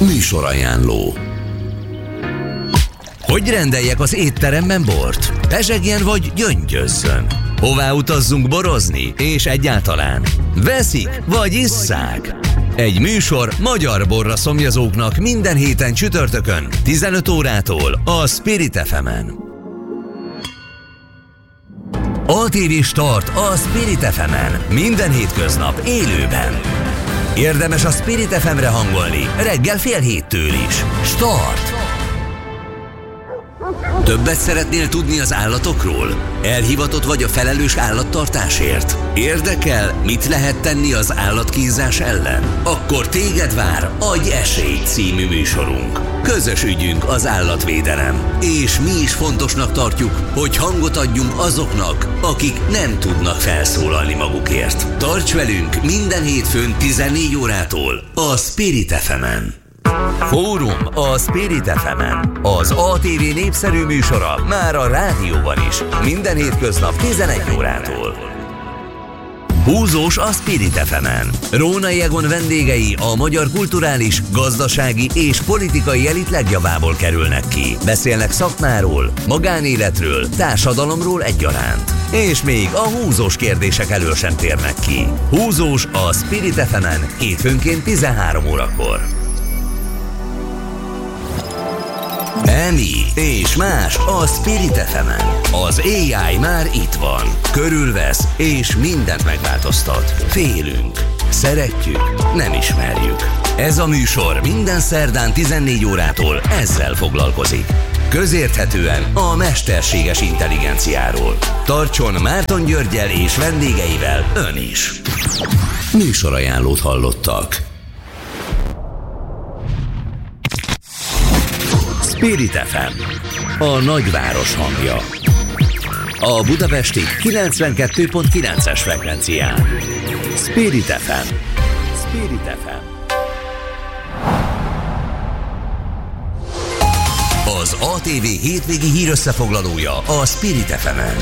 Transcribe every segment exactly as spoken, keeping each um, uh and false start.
Műsorajánló. Hogy rendeljek az étteremben bort? Pezsegjen vagy gyöngyözzön? Hová utazzunk borozni? És egyáltalán veszik vagy isszák? Egy műsor magyar borra szomjazóknak minden héten csütörtökön tizenöt órától a Spirit ef emen. á té vé Start a Spirit ef emen minden hétköznap élőben. Érdemes a Spirit ef emre hangolni reggel fél héttől is. Start! Többet szeretnél tudni az állatokról? Elhivatott vagy a felelős állattartásért? Érdekel, mit lehet tenni az állatkínzás ellen? Akkor téged vár Adj esélyt című műsorunk. Közös ügyünk az állatvédelem, és mi is fontosnak tartjuk, hogy hangot adjunk azoknak, akik nem tudnak felszólalni magukért. Tarts velünk minden hétfőn tizennégy órától a Spirit ef emen. Fórum a Spirit ef emen. Az á té vé népszerű műsora már a rádióban is. Minden hétköznap tizenegy órától. Húzós a Spirit ef emen. Rónai Egon vendégei a magyar kulturális, gazdasági és politikai elit legjavából kerülnek ki. Beszélnek szakmáról, magánéletről, társadalomról egyaránt. És még a húzós kérdések elől sem térnek ki. Húzós a Spirit ef emen hétfőnként tizenhárom órakor. Emi és más a Spirit ef emen. Az á i már itt van. Körülvesz és mindent megváltoztat. Félünk, szeretjük, nem ismerjük. Ez a műsor minden szerdán tizennégy órától ezzel foglalkozik. Közérthetően a mesterséges intelligenciáról. Tartson Márton Györggyel és vendégeivel ön is. Műsorajánlót hallottak. Spirit ef em, a nagyváros hangja. A budapesti kilencvenkettő pont kilences frekvencián. Spirit ef em. Spirit ef em. Az á té vé hétvégi hírösszefoglalója a Spirit ef emen.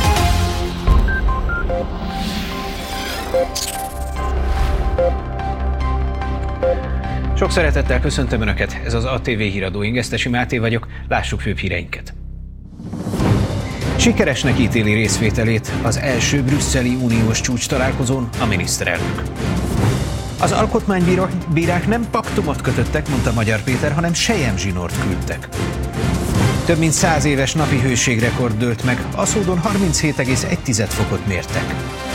Sok szeretettel köszöntöm Önöket, ez az á té vé híradó, én Gesztesi Máté vagyok, lássuk főbb híreinket. Sikeresnek ítéli részvételét az első brüsszeli uniós csúcs találkozón a miniszterelnök. Az alkotmánybírák nem paktumot kötöttek, mondta Magyar Péter, hanem selyemzsinort küldtek. Több mint száz éves napi hőségrekord dőlt meg, Aszódon harminchét egész egy fokot mértek.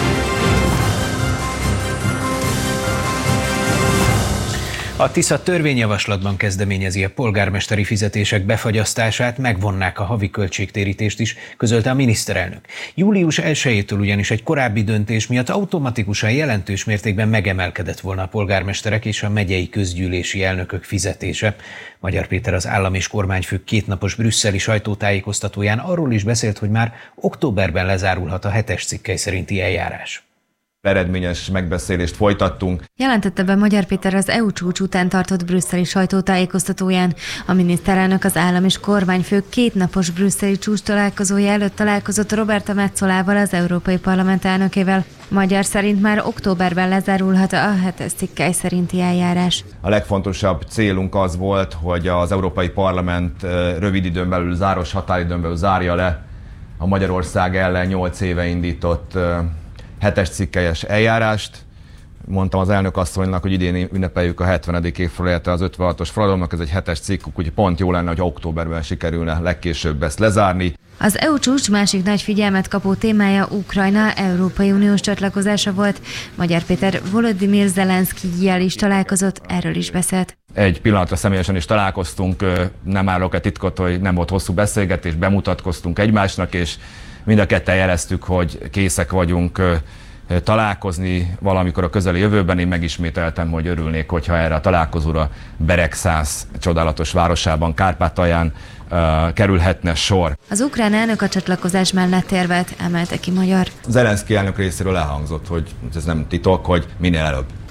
A Tisza törvényjavaslatban kezdeményezi a polgármesteri fizetések befagyasztását, megvonnák a havi költségtérítést is, közölte a miniszterelnök. július elsejétől ugyanis egy korábbi döntés miatt automatikusan jelentős mértékben megemelkedett volna a polgármesterek és a megyei közgyűlési elnökök fizetése. Magyar Péter az állam és kormányfők kétnapos brüsszeli sajtótájékoztatóján arról is beszélt, hogy már októberben lezárulhat a hetes cikkely szerinti eljárás. Eredményes megbeszélést folytattunk. Jelentette be Magyar Péter az é u csúcs után tartott brüsszeli sajtótájékoztatóján. A miniszterelnök az állam és kormányfők kétnapos brüsszeli csúcs találkozója előtt találkozott Roberta Metzolával, az Európai Parlament elnökével. Magyar szerint már októberben lezárulhat a hetes cikkely szerinti eljárás. A legfontosabb célunk az volt, hogy az Európai Parlament rövid időn belül, záros határidőn belül zárja le a Magyarország ellen nyolc éve indított hetes cikkelyes eljárást. Mondtam az elnök asszonynak, hogy idén ünnepeljük a hetvenedik évfordulóját az ötvenhatos forradalomnak, ez egy hetes cikkük, úgyhogy pont jó lenne, hogy októberben sikerülne legkésőbb ezt lezárni. Az é u csúcs másik nagy figyelmet kapó témája Ukrajna Európai Uniós csatlakozása volt. Magyar Péter Volodymyr Zelenszkijjel is találkozott, erről is beszélt. Egy pillanatra személyesen is találkoztunk, nem állok-e titkot, hogy nem volt hosszú beszélgetés, bemutatkoztunk egymásnak, és mind a ketten jeleztük, hogy készek vagyunk találkozni valamikor a közeli jövőben. Én megismételtem, hogy örülnék, hogyha erre a találkozóra Beregszász csodálatos városában, Kárpátalján uh, kerülhetne sor. Az ukrán elnök a csatlakozás mellett érvelt, emelte ki Magyar. Zelenszkij elnök részéről elhangzott, hogy ez nem titok, hogy minél előbb.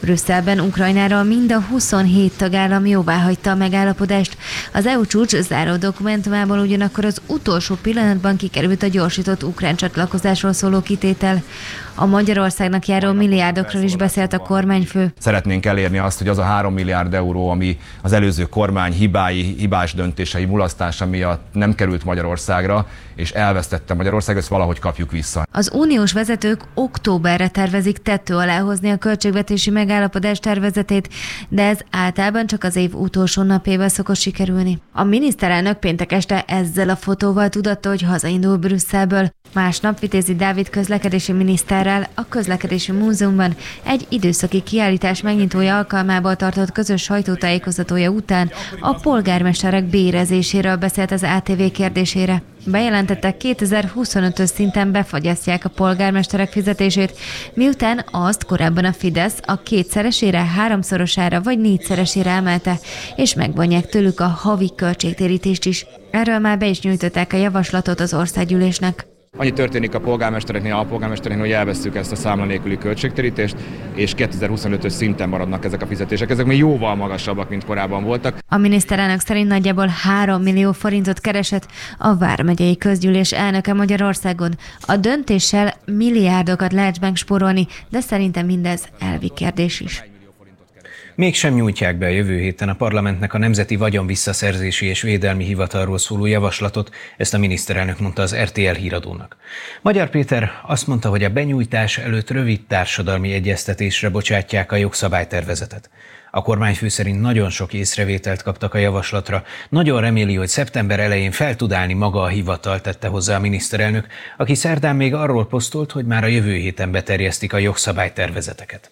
Brüsszelben Ukrajnáról mind a huszonhét tagállam jóváhagyta a megállapodást. Az é u csúcs záró dokumentumából ugyanakkor az utolsó pillanatban kikerült a gyorsított ukrán csatlakozásról szóló kitétel. A Magyarországnak járó milliárdokról is beszélt a kormányfő. Szeretnénk elérni azt, hogy az a három milliárd euró, ami az előző kormány hibái, hibás döntései, mulasztása miatt nem került Magyarországra, és elvesztette Magyarország, ezt valahogy kapjuk vissza. Az uniós vezetők októberre tervezik tető alá hozni a költségvetési megállapodás tervezetét, de ez általában csak az év utolsó napjában szokott sikerülni. A miniszterelnök péntek este ezzel a fotóval tudatta, hogy hazaindul Brüsszelből. Másnap Vitézi Dávid közlekedési miniszterrel a Közlekedési Múzeumban egy időszaki kiállítás megnyitója alkalmából tartott közös sajtótájékoztatója után a polgármesterek bérezéséről beszélt az á té vé kérdésére. Bejelentettek, kétezer-huszonötös szinten befagyasztják a polgármesterek fizetését, miután azt korábban a Fidesz a kétszeresére, háromszorosára vagy négyszeresére emelte, és megvonják tőlük a havi költségtérítést is. Erről már be is nyújtották a javaslatot az országgyűlésnek. Annyi történik a polgármestereknél, a polgármestereknél, hogy elvesztük ezt a számla nélküli költségtérítést, és kétezer-huszonötös szinten maradnak ezek a fizetések. Ezek még jóval magasabbak, mint korábban voltak. A miniszterelnök szerint nagyjából három millió forintot keresett a vármegyei közgyűlés elnöke Magyarországon. A döntéssel milliárdokat lehet megspórolni, de szerintem mindez elvi kérdés is. Mégsem nyújtják be a jövő héten a parlamentnek a Nemzeti Vagyonvisszaszerzési és Védelmi Hivatalról szóló javaslatot, ezt a miniszterelnök mondta az er té el híradónak. Magyar Péter azt mondta, hogy a benyújtás előtt rövid társadalmi egyeztetésre bocsátják a jogszabálytervezetet. A kormányfő szerint nagyon sok észrevételt kaptak a javaslatra, nagyon reméli, hogy szeptember elején fel tud állni maga a hivatal, tette hozzá a miniszterelnök, aki szerdán még arról posztolt, hogy már a jövő héten beterjesztik a jogszabálytervezeteket.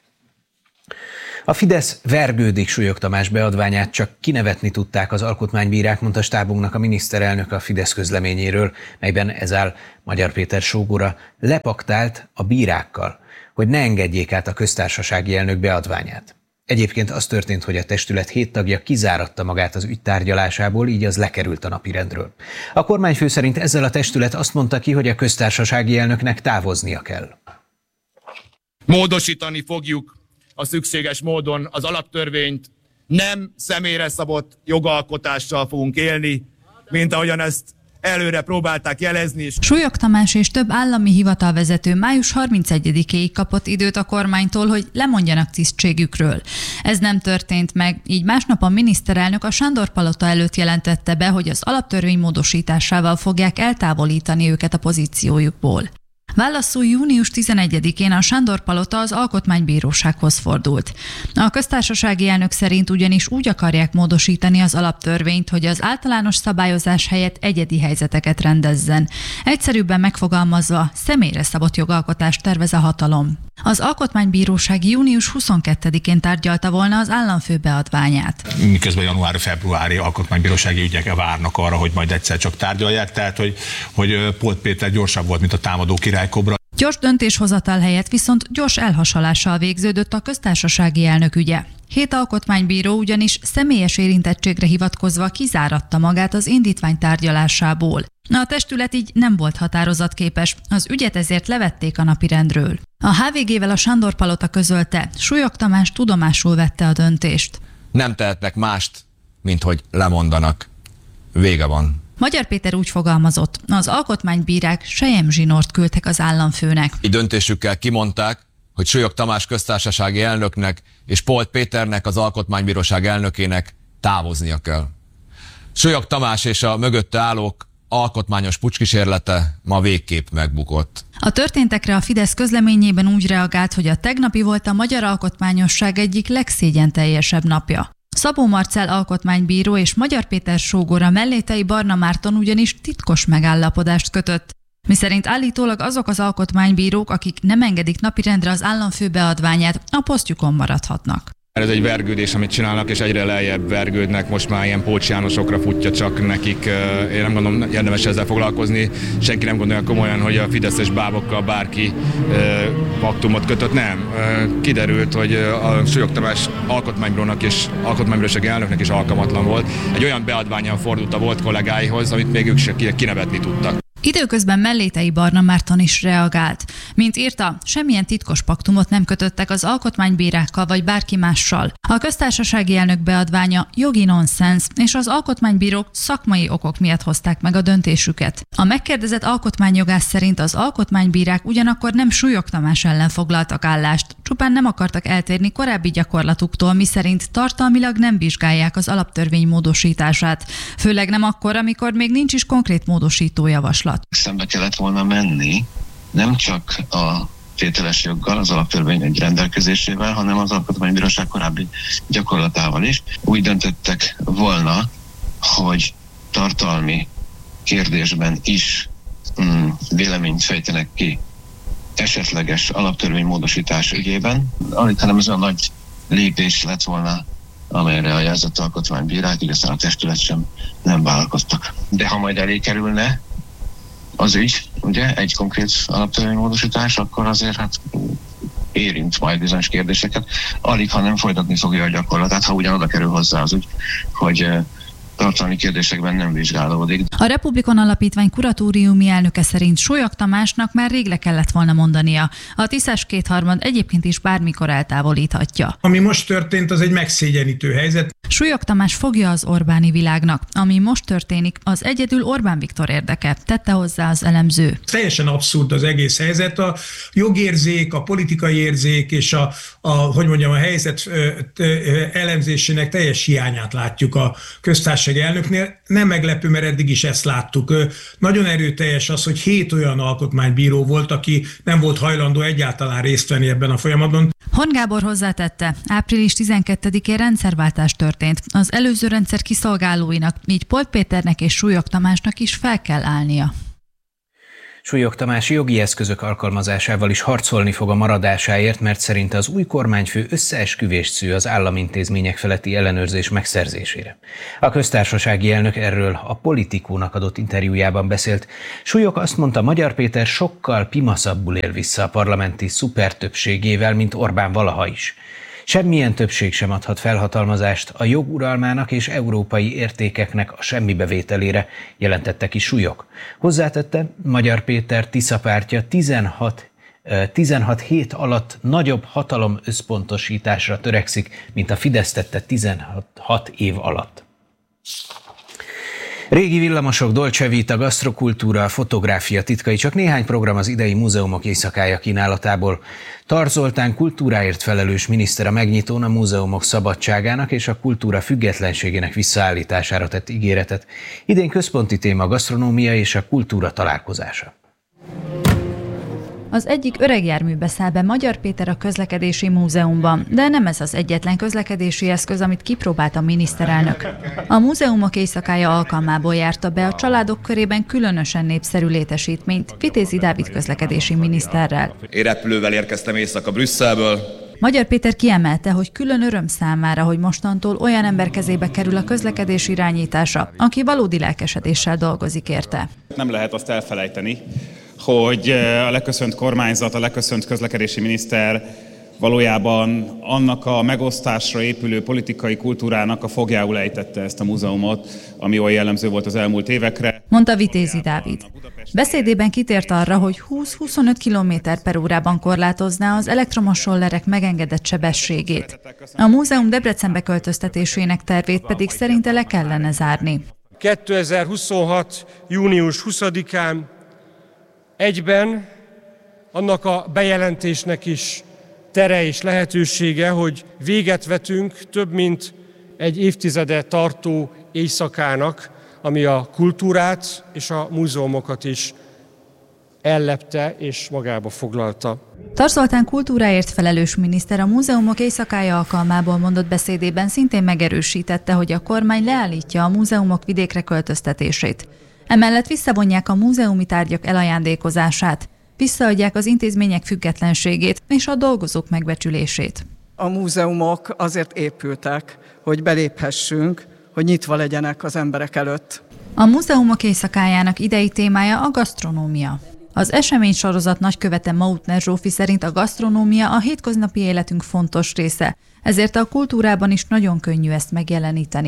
A Fidesz vergődik Súlyog Tamás beadványát, csak kinevetni tudták az alkotmánybírák, mondta stábunknak a miniszterelnök a Fidesz közleményéről, melyben ez áll. Magyar Péter sógora lepaktált a bírákkal, hogy ne engedjék át a köztársasági elnök beadványát. Egyébként az történt, hogy a testület hét tagja kizáratta magát az ügy tárgyalásából, így az lekerült a napirendről. A kormányfő szerint ezzel a testület azt mondta ki, hogy a köztársasági elnöknek távoznia kell. Módosítani fogjuk a szükséges módon az alaptörvényt, nem személyre szabott jogalkotással fogunk élni, mint ahogyan ezt előre próbálták jelezni. Súlyog Tamás és több állami hivatalvezető május harmincegyedikéig kapott időt a kormánytól, hogy lemondjanak tisztségükről. Ez nem történt meg, így másnap a miniszterelnök a Sándor-palota előtt jelentette be, hogy az alaptörvény módosításával fogják eltávolítani őket a pozíciójukból. Válaszul június tizenegyedikén a Sándor-palota az Alkotmánybírósághoz fordult. A köztársasági elnök szerint ugyanis úgy akarják módosítani az alaptörvényt, hogy az általános szabályozás helyett egyedi helyzeteket rendezzen. Egyszerűbben megfogalmazva, személyre szabott jogalkotást tervez a hatalom. Az Alkotmánybíróság június huszonkettedikén tárgyalta volna az államfő beadványát. Miközben január-februári alkotmánybírósági ügyek várnak arra, hogy majd egyszer csak tárgyalják, tehát hogy, hogy Polt Péter gyorsabb volt, mint a támadó királykobra. Gyors döntéshozatal helyett viszont gyors elhasalással végződött a köztársasági elnök ügye. Hét alkotmánybíró ugyanis személyes érintettségre hivatkozva kizáratta magát az indítvány tárgyalásából. A testület így nem volt határozatképes, az ügyet ezért levették a napirendről. A há vé gével a Sándor-palota közölte, Súlyog Tamás tudomásul vette a döntést. Nem tehetnek mást, mint hogy lemondanak. Vége van. Magyar Péter úgy fogalmazott, az alkotmánybírák selyemzsinort küldtek az államfőnek. Így döntésükkel kimondták, hogy Súlyog Tamás köztársasági elnöknek és Polt Péternek, az Alkotmánybíróság elnökének távoznia kell. Súlyog Tamás és a mögötte állók alkotmányos pucskísérlete ma végképp megbukott. A történtekre a Fidesz közleményében úgy reagált, hogy a tegnapi volt a magyar alkotmányosság egyik legszégyenteljesebb napja. Szabó Marcell alkotmánybíró és Magyar Péter sógora Mellétei Barna Márton ugyanis titkos megállapodást kötött, miszerint állítólag azok az alkotmánybírók, akik nem engedik napirendre az államfő beadványát, a posztjukon maradhatnak. Ez egy vergődés, amit csinálnak, és egyre lejjebb vergődnek, most már ilyen Pócs Jánosokra futja csak nekik. Én nem gondolom, érdemes ezzel foglalkozni. Senki nem gondolja komolyan, hogy a fideszes bábokkal bárki paktumot kötött. Nem. Kiderült, hogy a Súlyog Tamás alkotmánybírónak és alkotmánybírósági elnöknek is alkalmatlan volt. Egy olyan beadvánnyal fordult a volt kollégáihoz, amit még ők se kinevetni tudtak. Időközben Mellétei Barna Márton is reagált. Mint írta, semmilyen titkos paktumot nem kötöttek az alkotmánybírákkal vagy bárki mással. A köztársasági elnök beadványa jogi nonsens, és az alkotmánybírók szakmai okok miatt hozták meg a döntésüket. A megkérdezett alkotmányjogász szerint az alkotmánybírák ugyanakkor nem Súlyog Tamás ellen foglaltak állást, csupán nem akartak eltérni korábbi gyakorlatuktól, miszerint tartalmilag nem vizsgálják az alaptörvény módosítását, főleg nem akkor, amikor még nincs is konkrét módosító javaslat. Szembe kellett volna menni, nem csak a tételes joggal, az alaptörvény egy rendelkezésével, hanem az alkotmánybíróság korábbi gyakorlatával is. Úgy döntöttek volna, hogy tartalmi kérdésben is mm, véleményt fejtenek ki esetleges alaptörvénymódosítás ügyében. Alig, hanem ez a nagy lépés lett volna, amelyre a jelzett alkotmánybírák, igazán a testület sem nem vállalkoztak. De ha majd elé kerülne az ügy, ugye, egy konkrét alaptörvénymódosítás, akkor azért hát érint majd bizonyos kérdéseket. Alig, ha nem folytatni fogja a gyakorlatát, ha ugyan oda kerül hozzá az ügy, hogy tartalmi kérdésekben nem vizsgálódik. A Republikon Alapítvány kuratóriumi elnöke szerint Súlyog Tamásnak már rég le kellett volna mondania. A tisztás kétharmad egyébként is bármikor eltávolíthatja. Ami most történt, az egy megszégyenítő helyzet. Súlyog Tamás fogja az Orbáni világnak. Ami most történik, az egyedül Orbán Viktor érdeke, tette hozzá az elemző. Teljesen abszurd az egész helyzet. A jogérzék, a politikai érzék és a, a hogy mondjam, a helyzet elemzésének teljes hiányát látjuk a köztársasági elnöknél. Nem meglepő, mert eddig is ezt láttuk. Nagyon erőteljes az, hogy hét olyan alkotmánybíró volt, aki nem volt hajlandó egyáltalán részt venni ebben a folyamatban. Horn Gábor hozzátette, április tizenkettedikén rendszerváltás történt. Az előző rendszer kiszolgálóinak, így Polt Péternek és Súlyog Tamásnak is fel kell állnia. Súlyog Tamás jogi eszközök alkalmazásával is harcolni fog a maradásáért, mert szerinte az új kormányfő összeesküvést szű az államintézmények feletti ellenőrzés megszerzésére. A köztársasági elnök erről a Politikónak adott interjújában beszélt. Súlyog azt mondta, Magyar Péter sokkal pimaszabbul él vissza a parlamenti szupertöbbségével, mint Orbán valaha is. Semmilyen többség sem adhat felhatalmazást a jog uralmának és európai értékeknek a semmibevételére, jelentette ki Súlyog. Hozzátette, Magyar Péter Tisza pártja tizenhat hét alatt nagyobb hatalom összpontosításra törekszik, mint a Fidesz tette tizenhat év alatt. Régi villamosok, Dolce Vita, gasztrokultúra, fotográfia titkai, csak néhány program az idei múzeumok éjszakája kínálatából. Tar Zoltán kultúráért felelős miniszter a megnyitón a múzeumok szabadságának és a kultúra függetlenségének visszaállítására tett ígéretet. Idén központi téma a gasztronómia és a kultúra találkozása. Az egyik öregjárműbe száll be Magyar Péter a közlekedési múzeumban, de nem ez az egyetlen közlekedési eszköz, amit kipróbált a miniszterelnök. A múzeumok éjszakája alkalmából járta be a családok körében különösen népszerű létesítményt Vitézi Dávid közlekedési miniszterrel. Én repülővel érkeztem éjszaka Brüsszelből. Magyar Péter kiemelte, hogy külön öröm számára, hogy mostantól olyan ember kezébe kerül a közlekedés irányítása, aki valódi lelkesedéssel dolgozik érte. Nem lehet azt elfelejteni, hogy a leköszönt kormányzat, a leköszönt közlekedési miniszter valójában annak a megosztásra épülő politikai kultúrának a foglyául ejtette ezt a múzeumot, ami olyan jellemző volt az elmúlt évekre. Mondta Vitézi Dávid. Beszédében kitért arra, hogy húsz-huszonöt kilométer per órában korlátozná az elektromos rollerek megengedett sebességét. A múzeum Debrecenbe költöztetésének tervét pedig szerinte le kellene zárni. kétezer-huszonhat. június huszadikán egyben annak a bejelentésnek is tere és lehetősége, hogy véget vetünk több mint egy évtizede tartó éjszakának, ami a kultúrát és a múzeumokat is ellepte és magába foglalta. Tar Zoltán kultúráért felelős miniszter a múzeumok éjszakája alkalmából mondott beszédében szintén megerősítette, hogy a kormány leállítja a múzeumok vidékre költöztetését. Emellett visszavonják a múzeumi tárgyak elajándékozását, visszaadják az intézmények függetlenségét és a dolgozók megbecsülését. A múzeumok azért épültek, hogy beléphessünk, hogy nyitva legyenek az emberek előtt. A múzeumok éjszakájának idei témája a gasztronómia. Az eseménysorozat nagykövete Mautner Zsófi szerint a gasztronómia a hétköznapi életünk fontos része, ezért a kultúrában is nagyon könnyű ezt megjeleníteni.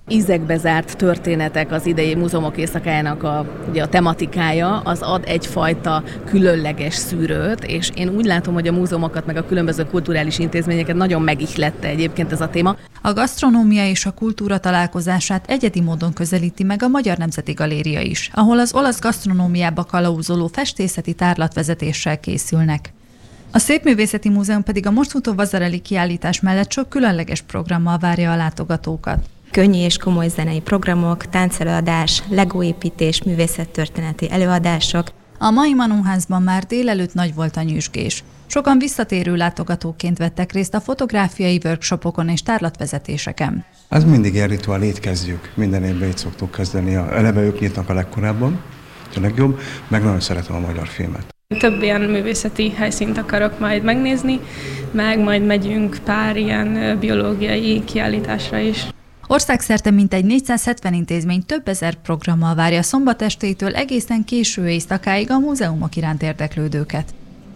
Ízekbe zárt történetek az idei múzeumok éjszakájának a, ugye a tematikája, az ad egyfajta különleges szűrőt, és én úgy látom, hogy a múzeumokat meg a különböző kulturális intézményeket nagyon megihlette egyébként ez a téma. A gasztronómia és a kultúra találkozását egyedi módon közelíti meg a Magyar Nemzeti Galéria is, ahol az olasz gasztronómiába kalauzoló festészeti tárlatvezetéssel készülnek. A Szépművészeti Múzeum pedig a most futó Vasarely kiállítás mellett sok különleges programmal várja a látogatókat. Könnyű és komoly zenei programok, táncelőadás, legóépítés, művészettörténeti előadások. A mai Manóházban már délelőtt nagy volt a nyüzsgés. Sokan visszatérő látogatóként vettek részt a fotográfiai workshopokon és tárlatvezetéseken. Ez mindig ilyen rituál, így kezdjük. Minden évben így szoktuk kezdeni. Eleve ők nyitnak a legkorábban, a legjobb, meg nagyon szeretem a magyar filmet. Több ilyen művészeti helyszínt akarok majd megnézni, meg majd megyünk pár ilyen biológiai kiállításra is. Országszerte mintegy négyszázhetven intézmény több ezer programmal várja szombat estétől egészen késő éjszakáig a múzeumok iránt érdeklődőket.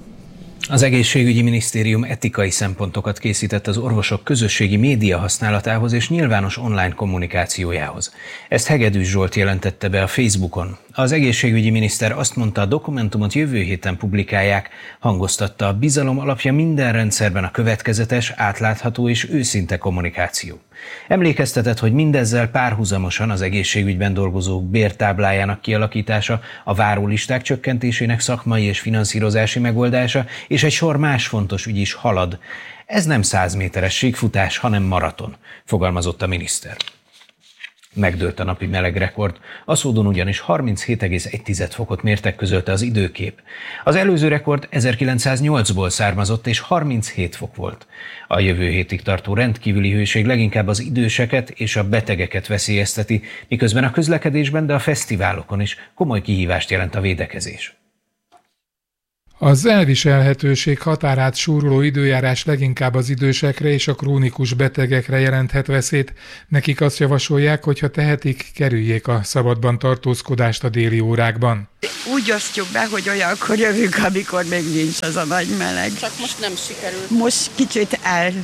Az egészségügyi minisztérium etikai szempontokat készített az orvosok közösségi média használatához és nyilvános online kommunikációjához. Ezt Hegedűs Zsolt jelentette be a Facebookon. Az egészségügyi miniszter azt mondta, a dokumentumot jövő héten publikálják, hangoztatta, a bizalom alapja minden rendszerben a következetes, átlátható és őszinte kommunikáció. Emlékeztetett, hogy mindezzel párhuzamosan az egészségügyben dolgozók bértáblájának kialakítása, a várólisták csökkentésének szakmai és finanszírozási megoldása és egy sor más fontos ügy is halad. Ez nem száz méteres síkfutás, hanem maraton, fogalmazott a miniszter. Megdőlt a napi melegrekord, Aszódon ugyanis harminchét egész egy fokot mértek, közölte az időkép. Az előző rekord ezerkilencszáznyolcból származott és harminchét fok volt. A jövő hétig tartó rendkívüli hőség leginkább az időseket és a betegeket veszélyezteti, miközben a közlekedésben, de a fesztiválokon is komoly kihívást jelent a védekezés. Az elviselhetőség határát súroló időjárás leginkább az idősekre és a krónikus betegekre jelenthet veszélyt. Nekik azt javasolják, hogy ha tehetik, kerüljék a szabadban tartózkodást a déli órákban. Úgy osztjuk be, hogy olyankor jövünk, amikor még nincs az a nagy meleg. Csak most nem sikerült. Most kicsit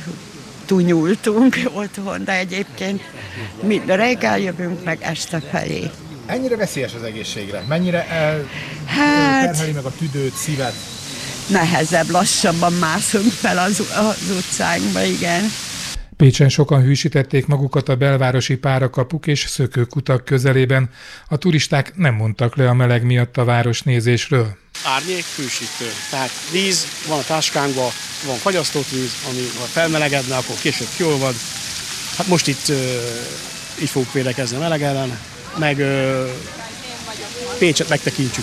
eltúnyultunk otthon, de egyébként mi reggel jövünk meg este felé. Ennyire veszélyes az egészségre? Mennyire el, hát, terheli meg a tüdőt, szívet? Nehezebb, lassabban mászunk fel az, az utcánkba, igen. Pécsen sokan hűsítették magukat a belvárosi párakapuk és szökőkutak közelében. A turisták nem mondtak le a meleg miatt a városnézésről. Árnyék, hűsítő. Tehát víz van a táskánkban, van fagyasztott víz, ami ha felmelegedne, akkor később kiolvad. Hát most itt uh, így fogunk védekezni a meleg ellen, meg uh, Pécset megtekintjük.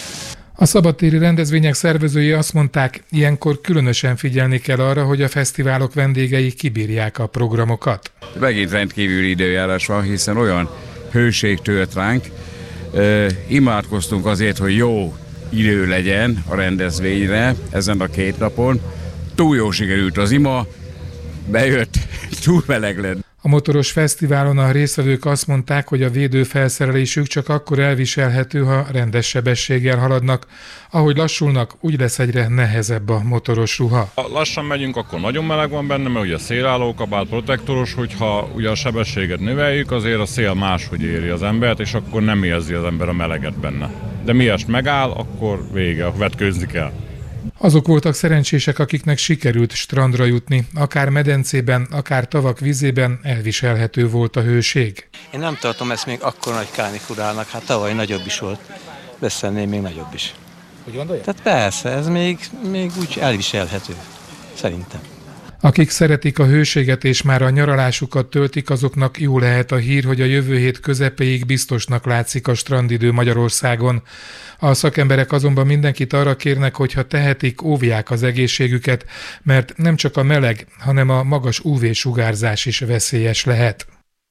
A szabadtéri rendezvények szervezői azt mondták, ilyenkor különösen figyelni kell arra, hogy a fesztiválok vendégei kibírják a programokat. Megint rendkívüli időjárás van, hiszen olyan hőség tört ránk. E, imádkoztunk azért, hogy jó idő legyen a rendezvényre ezen a két napon. Túl jó sikerült az ima, bejött, túl meleg lett. A motoros fesztiválon a résztvevők azt mondták, hogy a védőfelszerelésük csak akkor elviselhető, ha rendes sebességgel haladnak. Ahogy lassulnak, úgy lesz egyre nehezebb a motoros ruha. Ha lassan megyünk, akkor nagyon meleg van benne, mert ugye szélálló kabát, protektoros, hogyha ugye a sebességet növeljük, azért a szél máshogy éri az embert, és akkor nem érzi az ember a meleget benne. De miért megáll, akkor vége, vetkőzni kell. Azok voltak szerencsések, akiknek sikerült strandra jutni, akár medencében, akár tavak vízében elviselhető volt a hőség. Én nem tartom ezt még akkor nagy kánikulálnak, hát tavaly nagyobb is volt, lesz ennél még nagyobb is. Úgy gondolja? Tehát persze, ez még, még úgy elviselhető, szerintem. Akik szeretik a hőséget és már a nyaralásukat töltik, azoknak jó lehet a hír, hogy a jövő hét közepéig biztosnak látszik a strandidő Magyarországon. A szakemberek azonban mindenkit arra kérnek, hogy ha tehetik, óvják az egészségüket, mert nem csak a meleg, hanem a magas ú vé-sugárzás is veszélyes lehet.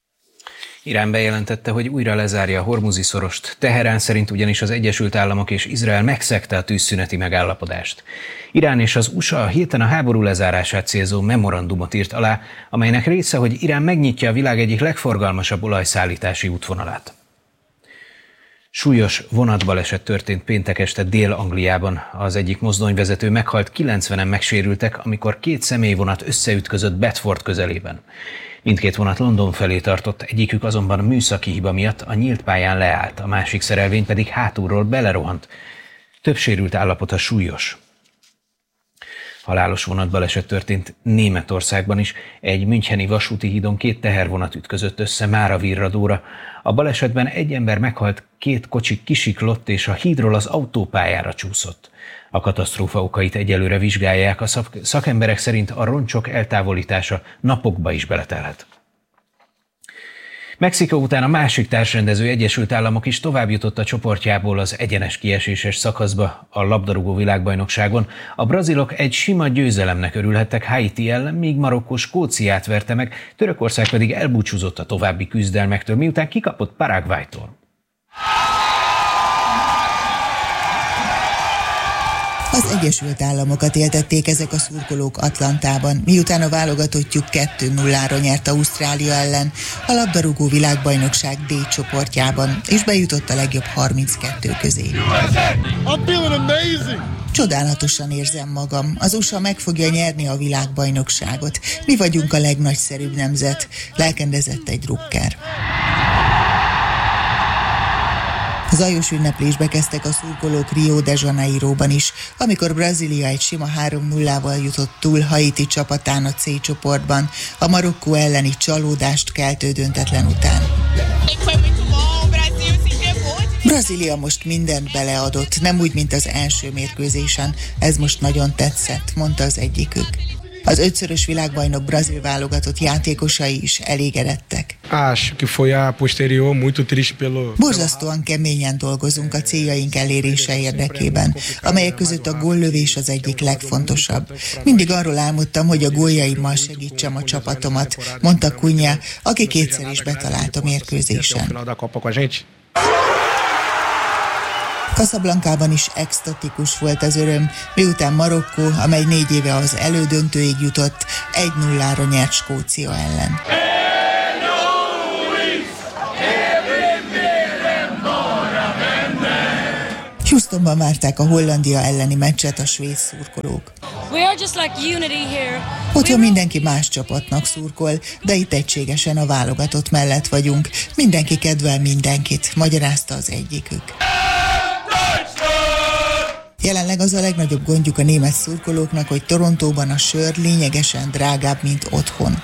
Irán bejelentette, hogy újra lezárja a Hormuzi szorost. Teherán szerint ugyanis az Egyesült Államok és Izrael megszegte a tűzszüneti megállapodást. Irán és az u es á a héten a háború lezárását célzó memorandumot írt alá, amelynek része, hogy Irán megnyitja a világ egyik legforgalmasabb olajszállítási útvonalát. Súlyos vonatbaleset történt péntek este Dél-Angliában. Az egyik mozdonyvezető meghalt, kilencvenen megsérültek, amikor két személyvonat összeütközött Bedford közelében. Mindkét vonat London felé tartott, egyikük azonban műszaki hiba miatt a nyílt pályán leállt, a másik szerelvény pedig hátulról belerohant. Több sérült állapota súlyos. Halálos vonatbaleset történt Németországban is. Egy müncheni vasúti hídon két tehervonat ütközött össze Mára-Virradóra. A balesetben egy ember meghalt, két kocsi kisiklott és a hídról az autópályára csúszott. A katasztrófa okait egyelőre vizsgálják, a szakemberek szerint a roncsok eltávolítása napokba is beletelhet. Mexikó után a másik társrendező Egyesült Államok is tovább jutott a csoportjából az egyenes kieséses szakaszba a labdarúgó világbajnokságon. A brazilok egy sima győzelemnek örülhettek Haiti ellen, míg Marokkó Skóciát verte meg, Törökország pedig elbúcsúzott a további küzdelmektől, miután kikapott Paraguaytól. Az Egyesült Államokat éltették ezek a szurkolók Atlantában, miután a válogatottjuk kettő nullára nyert Ausztrália ellen a labdarúgó világbajnokság D csoportjában, és bejutott a legjobb harminckettő közé. Csodálatosan érzem magam, az u es á meg fogja nyerni a világbajnokságot. Mi vagyunk a legnagyszerűbb nemzet, lelkendezett egy drukker. Zajos ünneplésbe kezdtek a szurkolók Rio de Janeiróban is, amikor Brazília egy sima három nullával jutott túl Haiti csapatán a C csoportban, a Marokkó elleni csalódást keltő döntetlen után. Brazília most mindent beleadott, nem úgy, mint az első mérkőzésen. Ez most nagyon tetszett, mondta az egyikük. Az ötszörös világbajnok brazil válogatott játékosai is elégedettek. Borzasztóan keményen dolgozunk a céljaink elérése érdekében, amelyek között a góllövés az egyik legfontosabb. Mindig arról álmodtam, hogy a góljaimmal segítsem a csapatomat, mondta Cunha, aki kétszer is betalált a mérkőzésen. Casablancában is extatikus volt az öröm, miután Marokkó, amely négy éve az elődöntőig jutott, egy nullára nyert Skócia ellen. Houstonban várták a Hollandia elleni meccset a svéd szurkolók. Otthon mindenki más csapatnak szurkol, de itt egységesen a válogatott mellett vagyunk. Mindenki kedvel mindenkit, magyarázta az egyikük. Jelenleg az a legnagyobb gondjuk a német szurkolóknak, hogy Torontóban a sör lényegesen drágább, mint otthon.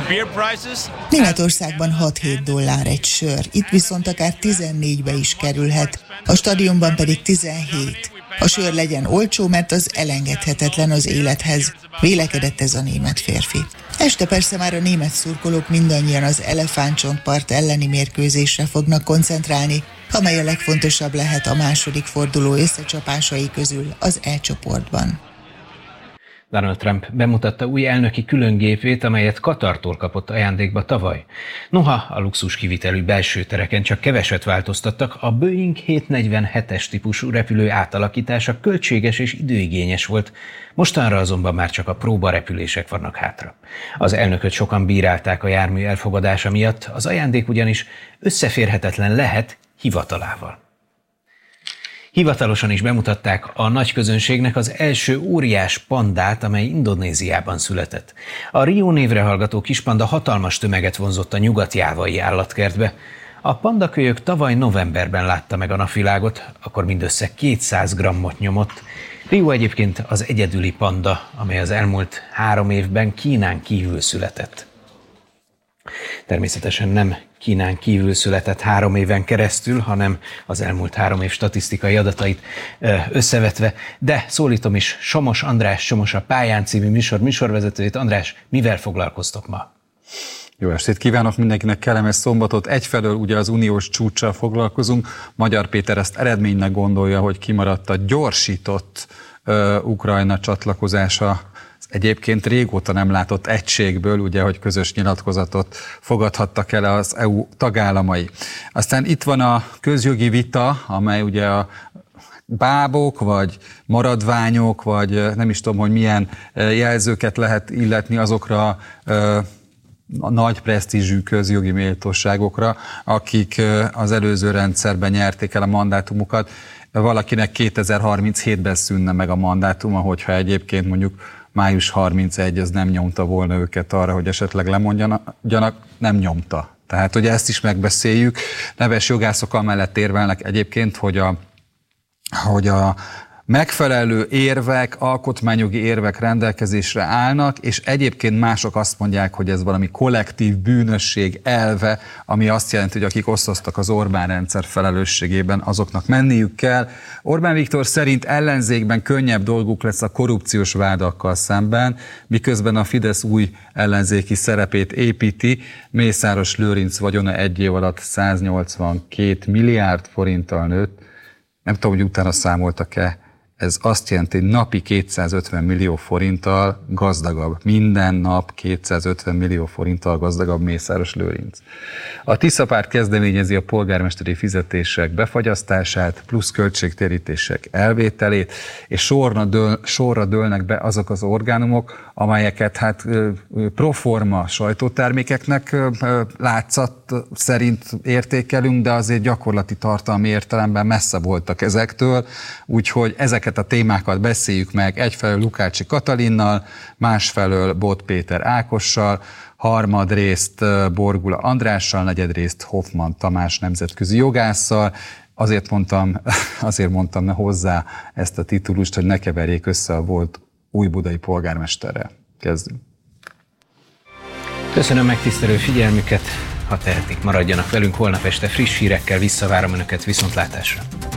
Németországban hat-hét dollár egy sör, itt viszont akár tizennégybe is kerülhet, a stadionban pedig tizenhét. A sör legyen olcsó, mert az elengedhetetlen az élethez, vélekedett ez a német férfi. Este persze már a német szurkolók mindannyian az elefántcsontpart elleni mérkőzésre fognak koncentrálni, amely a legfontosabb lehet a második forduló összecsapásai közül az E csoportban. Donald Trump bemutatta új elnöki különgépét, amelyet Katartól kapott ajándékba tavaly. Noha a luxus kivitelű belső tereken csak keveset változtattak, a Boeing hétszáznegyvenhetes típusú repülő átalakítása költséges és időigényes volt, mostanra azonban már csak a próbarepülések vannak hátra. Az elnököt sokan bírálták a jármű elfogadása miatt, az ajándék ugyanis összeférhetetlen lehet hivatalával. Hivatalosan is bemutatták a nagy közönségnek az első óriás pandát, amely Indonéziában született. A Rio névre hallgató kispanda hatalmas tömeget vonzott a nyugat-jávai állatkertbe. A pandakölyök tavaly novemberben látta meg a napvilágot, akkor mindössze kétszáz grammot nyomott. Rio egyébként az egyedüli panda, amely az elmúlt három évben Kínán kívül született. Természetesen nem Kínán kívül született három éven keresztül, hanem az elmúlt három év statisztikai adatait összevetve, de szólítom is Somos András, Somos a Pályán című műsor műsorvezetőjét. András, mivel foglalkoztok ma? Jó estét kívánok mindenkinek, kellemes szombatot. Egyfelől ugye az uniós csúccsal foglalkozunk. Magyar Péter ezt eredménynek gondolja, hogy kimaradt a gyorsított uh, Ukrajna csatlakozása egyébként régóta nem látott egységből, ugye, hogy közös nyilatkozatot fogadhattak el az é u tagállamai. Aztán itt van a közjogi vita, amely ugye a bábok, vagy maradványok, vagy nem is tudom, hogy milyen jelzőket lehet illetni azokra a nagy presztízsű közjogi méltóságokra, akik az előző rendszerben nyerték el a mandátumukat. Valakinek kétezer-harminchétben szűnne meg a mandátuma, hogyha egyébként mondjuk május harmincegy az nem nyomta volna őket arra, hogy esetleg lemondjanak, nem nyomta. Tehát, hogy ezt is megbeszéljük. Neves jogászok amellett érvelnek egyébként, hogy a, hogy a megfelelő érvek, alkotmányjogi érvek rendelkezésre állnak, és egyébként mások azt mondják, hogy ez valami kollektív bűnösség elve, ami azt jelenti, hogy akik osztoztak az Orbán rendszer felelősségében, azoknak menniük kell. Orbán Viktor szerint ellenzékben könnyebb dolguk lesz a korrupciós vádakkal szemben, miközben a Fidesz új ellenzéki szerepét építi. Mészáros Lőrinc vagyona egy év alatt száznyolcvankét milliárd forinttal nőtt. Nem tudom, hogy utána számoltak-e. Ez azt jelenti, hogy napi kétszázötven millió forinttal gazdagabb. Minden nap kétszázötven millió forinttal gazdagabb Mészáros Lőrinc. A Tisza Párt kezdeményezi a polgármesteri fizetések befagyasztását, plusz költségtérítések elvételét, és sorra, dől, sorra dőlnek be azok az orgánumok, amelyeket hát proforma sajtótermékeknek látszat szerint értékelünk, de azért gyakorlati tartalmi értelemben messze voltak ezektől, úgyhogy ezeket a témákat beszéljük meg egyfelől Lukácsi Katalinnal, másfelől Bot Péter Ákossal, harmadrészt Borgula Andrással, negyedrészt Hoffman Tamás nemzetközi jogásszal. Azért mondtam, azért mondtam hozzá ezt a titulust, hogy ne keverjék össze a volt újbudai polgármesterrel. Kezdünk. Köszönöm megtisztelő figyelmüket, ha tehetik, maradjanak velünk, holnap este friss hírekkel visszavárom Önöket, viszontlátásra.